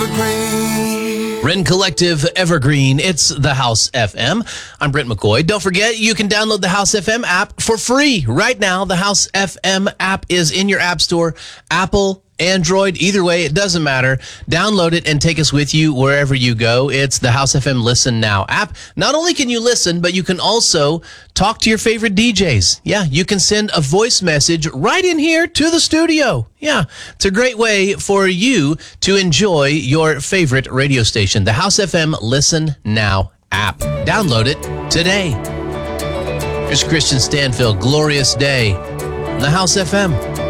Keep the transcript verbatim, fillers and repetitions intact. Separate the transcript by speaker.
Speaker 1: Evergreen.
Speaker 2: Ren Collective Evergreen. It's the House F M. I'm Brent McCoy. Don't forget, you can download the House F M app for free right now. The House F M app is in your app store, Apple, Android, either way, it doesn't matter. Download it and take us with you wherever you go. It's the House F M Listen Now app. Not only can you listen, but you can also talk to your favorite D Js. Yeah, you can send a voice message right in here to the studio. Yeah, it's a great way for you to enjoy your favorite radio station. The House F M Listen Now app. Download it today. Here's Christian Stanfield, Glorious Day, on the House F M.